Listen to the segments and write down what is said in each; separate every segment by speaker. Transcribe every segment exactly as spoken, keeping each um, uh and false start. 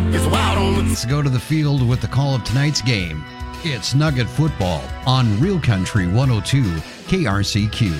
Speaker 1: It's wild on the...
Speaker 2: Let's go to the field with the call of tonight's game. It's Nugget Football on Real Country one oh two K R C Q.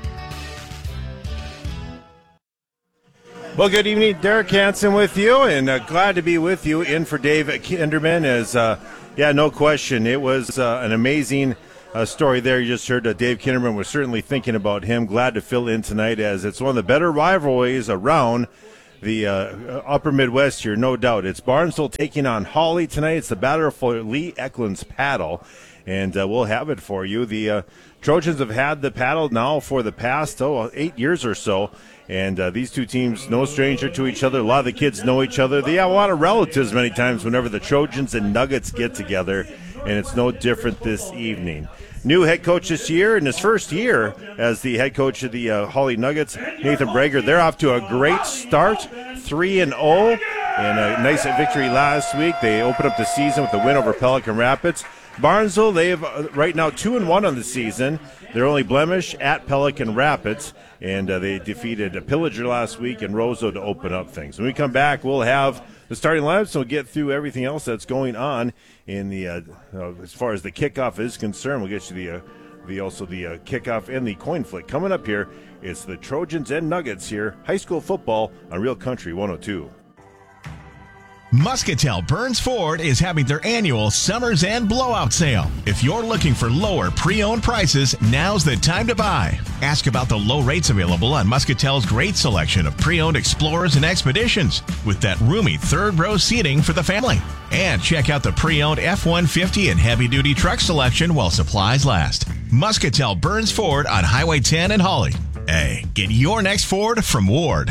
Speaker 3: Well, good evening. Derek Hansen with you, and uh, glad to be with you in for Dave Kinderman. As, uh, yeah, no question, it was uh, an amazing uh, story there. You just heard uh, Dave Kinderman was certainly thinking about him. Glad to fill in tonight, as it's one of the better rivalries around the uh, upper Midwest here, no doubt. It's Barnesville taking on Hawley tonight. It's the battle for Lee Eklund's paddle, and uh, we'll have it for you. The uh, Trojans have had the paddle now for the past, oh, eight years or so. And uh, these two teams, no stranger to each other. A lot of the kids know each other. They have a lot of relatives many times whenever the Trojans and Nuggets get together, and it's no different this evening. New head coach this year, in his first year as the head coach of the uh, Hawley Nuggets, Nathan Brager. They're off to a great start, three and oh, and a nice victory last week. They opened up the season with a win over Pelican Rapids. Barnesville, they have uh, right now two and one on the season. Their only blemish at Pelican Rapids, and uh, they defeated a Pillager last week and Roseau to open up things. When we come back, we'll have the starting lineups, so we'll get through everything else that's going on in the uh, uh, as far as the kickoff is concerned. We'll get you the uh, the also the uh, kickoff and the coin flick coming up here. It's the Trojans and Nuggets here, high school football on Real Country one oh two.
Speaker 4: Muscatel Burns Ford is having their annual Summers End Blowout Sale. If you're looking for lower pre-owned prices, now's the time to buy. Ask about the low rates available on Muscatel's great selection of pre-owned Explorers and Expeditions with that roomy third row seating for the family. And check out the pre-owned F one fifty and heavy-duty truck selection while supplies last. Muscatel Burns Ford on Highway ten in Hawley. Hey, get your next Ford from Ward.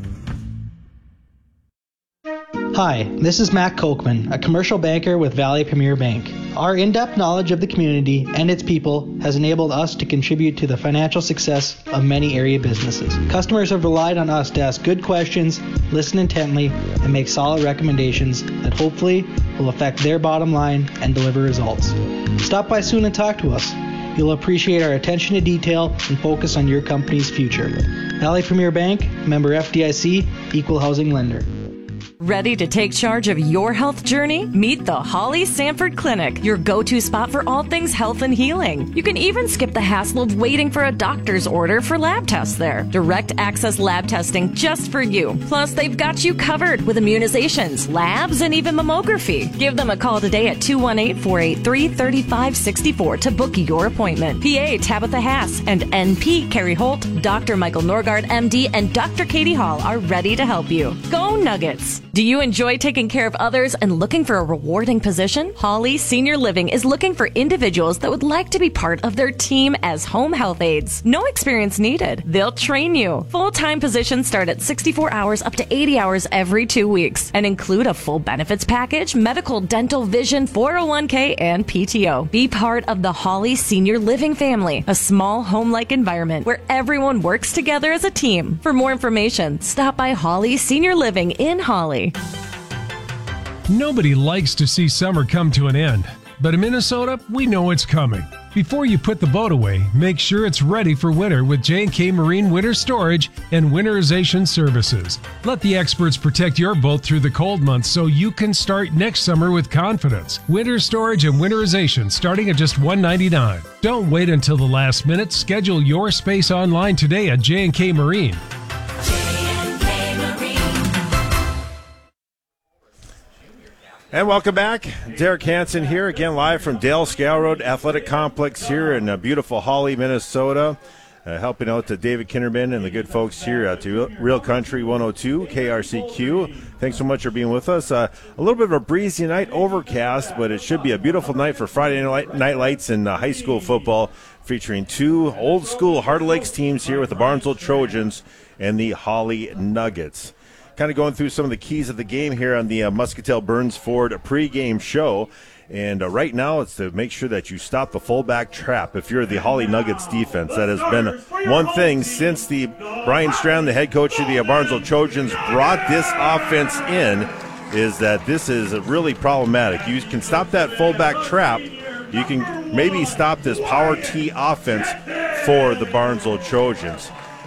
Speaker 5: Hi, this is Matt Kochman, a commercial banker with Valley Premier Bank. Our in-depth knowledge of the community and its people has enabled us to contribute to the financial success of many area businesses. Customers have relied on us to ask good questions, listen intently, and make solid recommendations that hopefully will affect their bottom line and deliver results. Stop by soon and talk to us. You'll appreciate our attention to detail and focus on your company's future. Valley Premier Bank, member F D I C, equal housing lender.
Speaker 6: Ready to take charge of your health journey? Meet the Hawley Sanford Clinic, your go-to spot for all things health and healing. You can even skip the hassle of waiting for a doctor's order for lab tests there. Direct access lab testing just for you. Plus, they've got you covered with immunizations, labs, and even mammography. Give them a call today at two one eight, four eight three, three five six four to book your appointment. P A Tabitha Haas and N P Carrie Holt, Doctor Michael Norgard, M D, and Doctor Katie Hall are ready to help you. Go Nuggets! Do you enjoy taking care of others and looking for a rewarding position? Hawley Senior Living is looking for individuals that would like to be part of their team as home health aides. No experience needed. They'll train you. Full-time positions start at sixty-four hours up to eighty hours every two weeks and include a full benefits package, medical, dental, vision, four oh one k, and P T O. Be part of the Hawley Senior Living family, a small home-like environment where everyone works together as a team. For more information, stop by Hawley Senior Living in Hawley.
Speaker 7: Nobody likes to see summer come to an end, but in Minnesota, we know it's coming. Before you put the boat away, make sure it's ready for winter with J and K Marine Winter Storage and Winterization Services. Let the experts protect your boat through the cold months so you can start next summer with confidence. Winter storage and winterization starting at just one hundred ninety-nine dollars. Don't wait until the last minute. Schedule your space online today at J and K Marine.
Speaker 3: And welcome back. Derek Hansen here, again live from Dale Scale Road Athletic Complex here in uh, beautiful Hawley, Minnesota. Uh, helping out to David Kinderman and the good folks here at Real Country one oh two K R C Q. Thanks so much for being with us. Uh, a little bit of a breezy night, overcast, but it should be a beautiful night for Friday Night Lights in uh, high school football, featuring two old school Heart Lakes teams here with the Barnesville Trojans and the Hawley Nuggets. Kind of going through some of the keys of the game here on the uh, Muscatel Burns Ford pregame show. And uh, right now it's to make sure that you stop the fullback trap if you're the Hawley Nuggets defense. That has been one thing since the Brian Strand, the head coach of the uh, Barnesville Trojans, brought this offense in, is that this is really problematic. You can stop that fullback trap. You can maybe stop this power T offense for the Barnesville Trojans.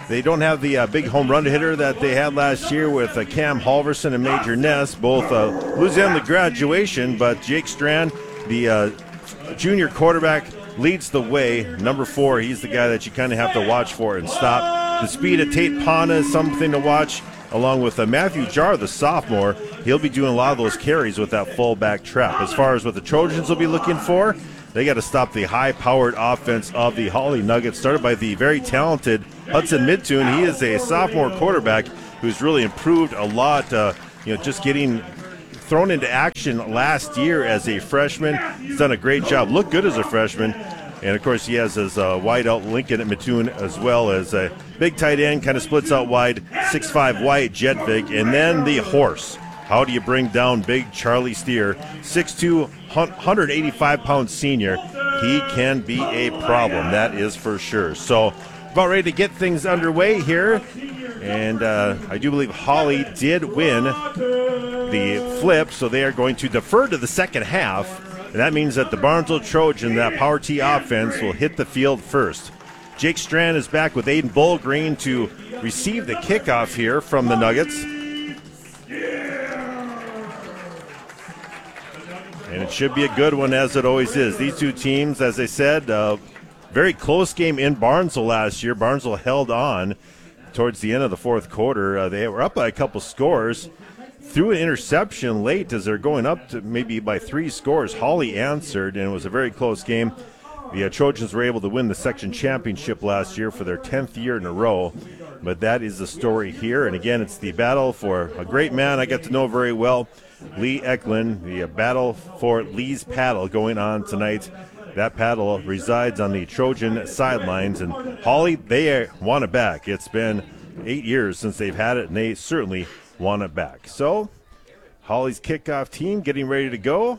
Speaker 3: They don't have the uh, big home run hitter that they had last year with uh, Cam Halverson and Major Ness, both uh, losing on the graduation, but Jake Strand, the uh, junior quarterback, leads the way. Number four, he's the guy that you kind of have to watch for and stop. The speed of Tate Pana is something to watch, along with uh, Matthew Jarr, the sophomore. He'll be doing a lot of those carries with that fullback trap. As far as what the Trojans will be looking for, they got to stop the high-powered offense of the Hawley Nuggets, started by the very talented Hudson Midtune. He is a sophomore quarterback who's really improved a lot, uh, you know, just getting thrown into action last year as a freshman. He's done a great job. Looked good as a freshman. And, of course, he has his uh, wideout Lincoln at Mattoon, as well as a big tight end, kind of splits out wide, six five Wyatt Jedvig. And then the horse. How do you bring down big Charlie Steer, six two, one hundred eighty-five pound senior? He can be a problem, that is for sure. So about ready to get things underway here. And uh, I do believe Hawley did win the flip, so they are going to defer to the second half. And that means that the Barnesville Trojan, that Power T offense, will hit the field first. Jake Strand is back with Aiden Bullgreen to receive the kickoff here from the Nuggets. And it should be a good one, as it always is. These two teams, as I said, uh, very close game in Barnesville last year. Barnesville held on towards the end of the fourth quarter. Uh, they were up by a couple scores. Threw an interception late as they're going up to maybe by three scores. Hawley answered, and it was a very close game. The uh, Trojans were able to win the section championship last year for their tenth year in a row. But that is the story here. And again, it's the battle for a great man I got to know very well, Lee Eklund. The uh, battle for Lee's paddle going on tonight. That paddle resides on the Trojan sidelines. And Hawley, they want it back. It's been eight years since they've had it, and they certainly want it back. So, Hawley's kickoff team getting ready to go.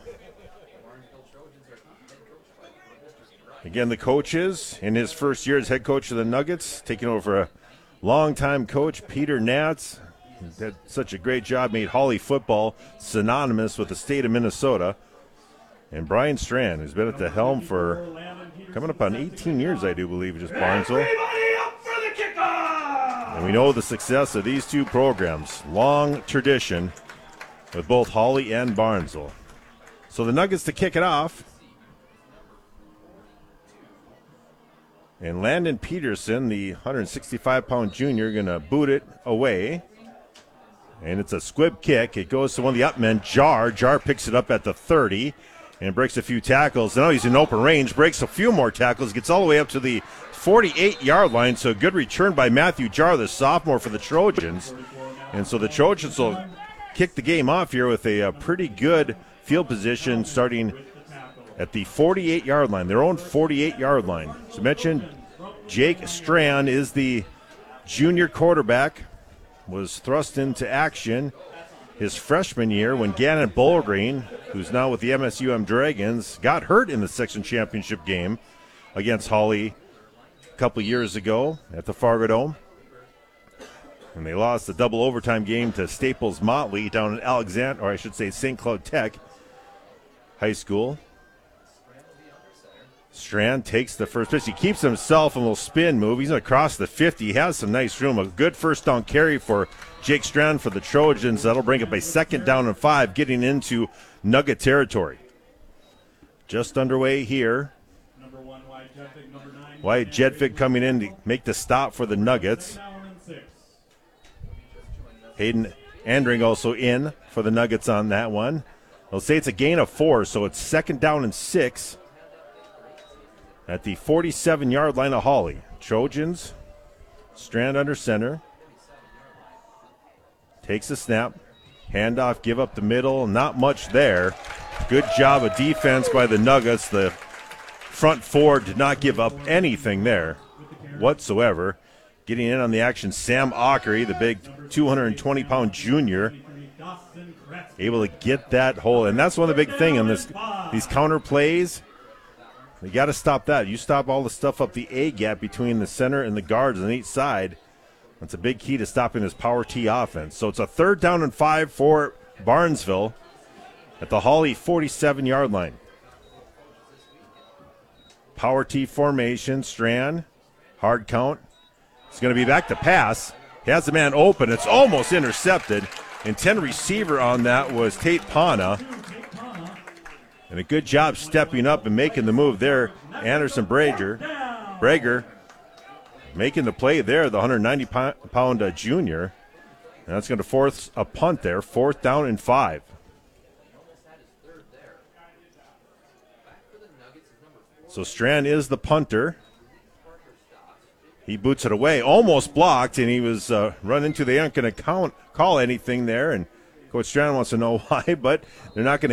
Speaker 3: Again, the coaches in his first year as head coach of the Nuggets, taking over a longtime coach, Peter Natz. Did such a great job, made Hawley football synonymous with the state of Minnesota. And Brian Strand, who's been at the helm for coming up on eighteen years, I do believe, just Barnesville. And we know the success of these two programs. Long tradition with both Hawley and Barnesville. So the Nuggets to kick it off. And Landon Peterson, the one hundred sixty-five pound junior, going to boot it away. And it's a squib kick. It goes to one of the up men, Jar. Jar picks it up at the thirty and breaks a few tackles. Now he's in open range, breaks a few more tackles, gets all the way up to the forty-eight yard line. So a good return by Matthew Jar, the sophomore for the Trojans. And so the Trojans will kick the game off here with a, a pretty good field position starting at the forty-eight yard line, their own forty-eight yard line. As I mentioned, Jake Strand is the junior quarterback, was thrust into action his freshman year when Gannon Bullgreen, who's now with the M S U M Dragons, got hurt in the section championship game against Hawley a couple years ago at the Fargo Dome. And they lost the double overtime game to Staples Motley down in Alexander, or I should say Saint Cloud Tech High School. Strand takes the first pitch. He keeps himself in a little spin move. He's across the fifty. He has some nice room. A good first down carry for Jake Strand for the Trojans. That'll bring up a second down and five, getting into Nugget territory. Just underway here. Number one, Wyatt Jedvig. Number nine, Wyatt Jedvig coming in to make the stop for the Nuggets. Hayden Andring also in for the Nuggets on that one. They'll say it's a gain of four, so it's second down and six at the forty-seven yard line of Hawley. Trojans, Strand under center. Takes a snap. Handoff, give up the middle. Not much there. Good job of defense by the Nuggets. The front four did not give up anything there whatsoever. Getting in on the action, Sam Ockery, the big two hundred twenty pound junior, able to get that hole. And that's one of the big thing in this, these counter plays. You got to stop that. You stop all the stuff up the A gap between the center and the guards on each side. That's a big key to stopping this Power T offense. So it's a third down and five for Barnesville at the Hawley forty-seven yard line. Power T formation, Strand, hard count. It's going to be back to pass. He has the man open. It's almost intercepted. And ten receiver on that was Tate Pana. And a good job stepping up and making the move there. Anderson Brager. Brager making the play there, the one hundred ninety pound uh, junior. And that's going to force a punt there, fourth down and five. So Strand is the punter. He boots it away, almost blocked, and he was uh, run into. They aren't going to call anything there, and Coach Strand wants to know why, but they're not going to